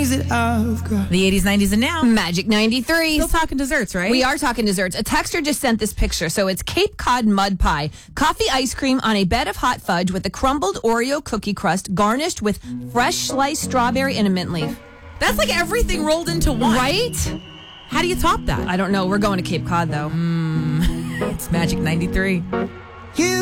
things that I've got. The 80s, 90s, and now. Magic 93. Still talking desserts, right? We are talking desserts. A texter just sent this picture. So it's Cape Cod mud pie. Coffee ice cream on a bed of hot fudge with a crumbled Oreo cookie crust garnished with fresh sliced strawberry and a mint leaf. That's like everything rolled into one. Right? How do you top that? I don't know. We're going to Cape Cod, though. It's Magic 93. You